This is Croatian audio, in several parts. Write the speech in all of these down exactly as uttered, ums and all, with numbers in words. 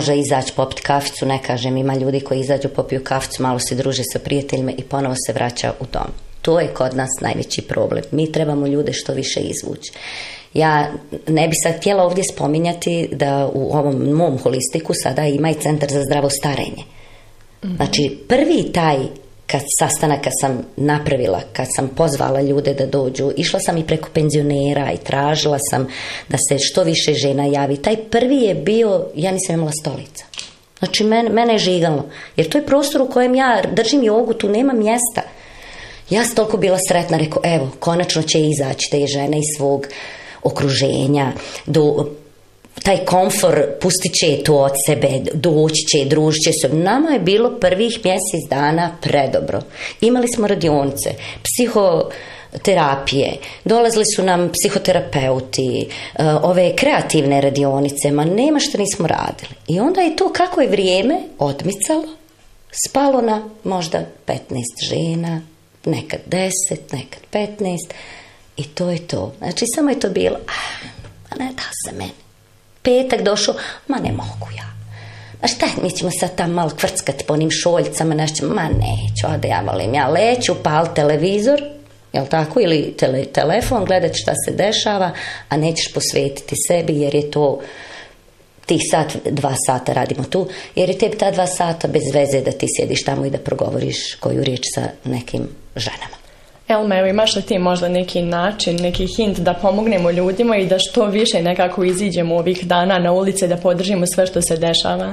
može izaći popiti kaficu, ne kažem, ima ljudi koji izađu popiju kaficu, malo se druže sa prijateljima i ponovo se vraća u dom. To je kod nas najveći problem. Mi trebamo ljude što više izvući. Ja ne bi sad htjela ovdje spominjati da u ovom mom holistiku sada ima i centar za zdravo starenje. Znači, prvi taj kad sastanak kad sam napravila, kad sam pozvala ljude da dođu, išla sam i preko penzionera i tražila sam da se što više žena javi. Taj prvi je bio, ja nisam imala stolica. Znači, mene, mene je žigalo. Jer to je prostor u kojem ja držim jogu, tu nema mjesta. Ja sam toliko bila sretna, rekao, evo, konačno će izaći te žene iz svog okruženja, do, taj komfor pustit će to od sebe, doći će, družit će se. Nama je bilo prvih mjesec dana predobro. Imali smo radionice, psihoterapije, dolazili su nam psihoterapeuti, ove kreativne radionice, ma nema što nismo radili. I onda je to kako je vrijeme odmicalo, spalo na možda petnaest žena, nekad deset, nekad petnaest, i to je to. Znači, samo je to bilo, a ne da se meni. Petak došao, ma ne mogu ja. A šta, mi ćemo sad tam malo kvrckati po onim šoljicama, našćemo, ma neću, a da ja volim, ja leću, pal televizor, jel tako, ili tele, telefon, gledat šta se dešava, a nećeš posvetiti sebi, jer je to, tih sat, dva sata radimo tu, jer je tebi ta dva sata bez veze da ti sjediš tamo i da progovoriš koju riječ sa nekim ženama. Elma, evo, imaš li ti možda neki način, neki hint da pomognemo ljudima i da što više nekako iziđemo ovih dana na ulice, da podržimo sve što se dešava?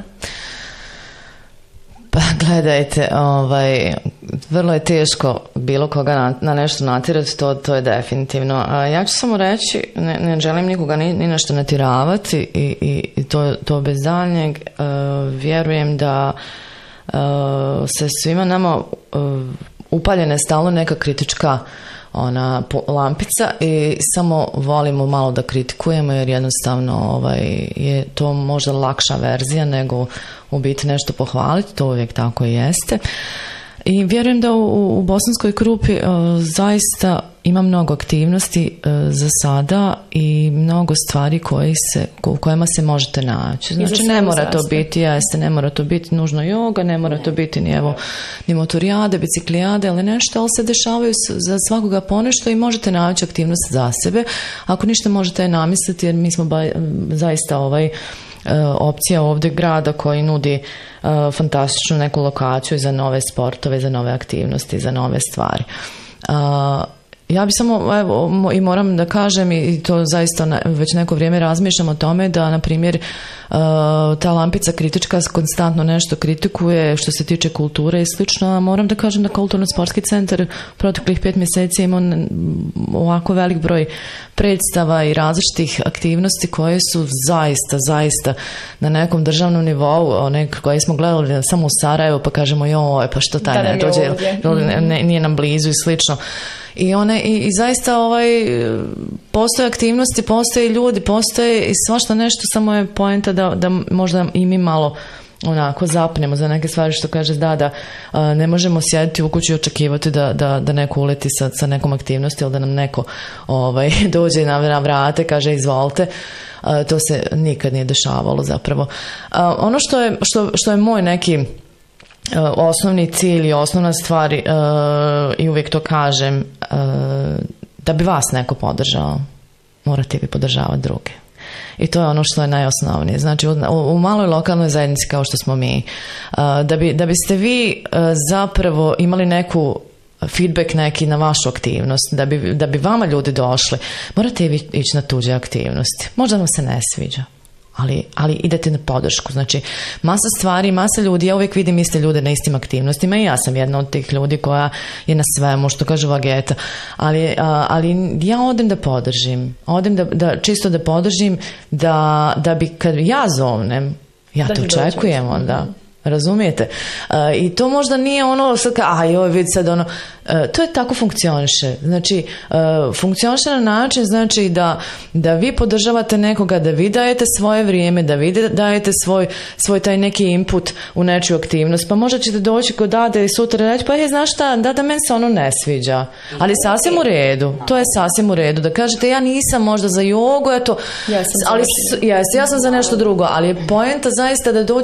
Pa gledajte, ovaj, vrlo je teško bilo koga na, na nešto natjerati, to, to je definitivno. A ja ću samo reći, ne, ne želim nikoga ni, ni nešto natjeravati i, i, i to, to bez daljnjeg. Uh, vjerujem da uh, se svima nama uh, upaljena je stalno neka kritička ona lampica i samo volimo malo da kritikujemo, jer jednostavno ovaj, je to možda lakša verzija nego u biti nešto pohvaliti, to uvijek tako i jeste. I vjerujem da u, u Bosanskoj Krupi uh, zaista ima mnogo aktivnosti uh, za sada i mnogo stvari koji se, u kojima se možete naći. Znači, ne mora to biti, jeste, ne mora to biti nužno joga, ne mora to biti ni, evo, ni motorijade, biciklijade, ali nešto, ali se dešavaju za svakoga ponešto i možete naći aktivnost za sebe. Ako ništa možete je namisliti, jer mi smo ba, zaista ovaj opcija ovdje grada koji nudi uh, fantastičnu neku lokaciju za nove sportove, za nove aktivnosti, za nove stvari. Uh, ja bi samo, evo, i moram da kažem, i to zaista na, već neko vrijeme razmišljam o tome da, na primjer, uh, ta lampica kritička konstantno nešto kritikuje što se tiče kulture i slično, a moram da kažem da Kulturno-sportski centar proteklih pet mjeseci ima ovako velik broj predstava i različitih aktivnosti koje su zaista, zaista na nekom državnom nivou, one koje smo gledali samo u Sarajevu, pa kažemo joj, pa što taj ne dođe, ne, nije nam blizu i slično. I one i, i zaista ovaj postoje aktivnosti, postoje ljudi, postoje i svašta nešto, samo je poenta da, da možda i mi malo onako zapnemo za neke stvari, što kaže da, da a, ne možemo sjediti u kući i očekivati da, da, da neko uleti sa, sa nekom aktivnosti ili da nam neko ovaj, dođe na, na vrate, kaže izvolite. A, to se nikad nije dešavalo zapravo. A, ono što je, što, što je moj neki osnovni cilj i osnovna stvar, uh, i uvijek to kažem, uh, da bi vas neko podržao, morate vi podržavati druge. I to je ono što je najosnovnije. Znači, u, u maloj lokalnoj zajednici kao što smo mi, uh, da, bi, da biste vi uh, zapravo imali neku feedback neki na vašu aktivnost, da bi, da bi vama ljudi došli, morate vi ići na tuđe aktivnosti. Možda vam se ne sviđa. Ali, ali idete na podršku. Znači, masa stvari, masa ljudi, ja uvijek vidim iste ljude na istim aktivnostima i ja sam jedna od tih ljudi koja je na svemu, što kaže Vageta. Ali, a, ali ja odem da podržim. Odem da, da čisto da podržim, da, da bi kad ja zovnem, ja da to očekujem onda. Razumijete? Uh, I to možda nije ono sad kao, a joj, vidi sad ono, uh, to je tako funkcioniše. Znači, uh, funkcioniše na način, znači da, da vi podržavate nekoga, da vi dajete svoje vrijeme, da vi dajete svoj, svoj taj neki input u nečiju aktivnost, pa možda ćete doći kod Dade i sutra reći, pa je, znaš šta, da, da meni se ono ne sviđa. Ali sasvim u redu, to je sasvim u redu, da kažete, ja nisam možda za jogu, eto, ja ali jes, ja sam za nešto drugo, ali je poenta zaista da dođe